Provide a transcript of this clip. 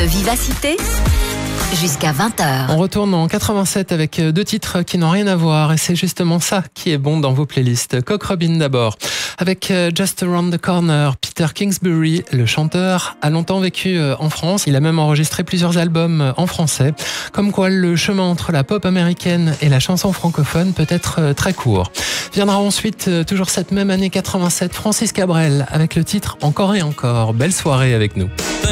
vivacité jusqu'à 20h. On retourne en 87 avec deux titres qui n'ont rien à voir et c'est justement ça qui est bon dans vos playlists. Cock Robin d'abord, avec Just Around the Corner. Peter Kingsbury, le chanteur, a longtemps vécu en France. Il a même enregistré plusieurs albums en français. Comme quoi le chemin entre la pop américaine et la chanson francophone peut être très court. Viendra ensuite, toujours cette même année 87, Francis Cabrel avec le titre Encore et encore. Belle soirée avec nous.